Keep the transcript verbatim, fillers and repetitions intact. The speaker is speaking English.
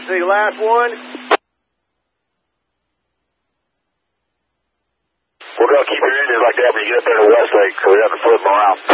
see, last one. We're going to keep your engines like that when you get up there to Westlake, so we have to flip them around.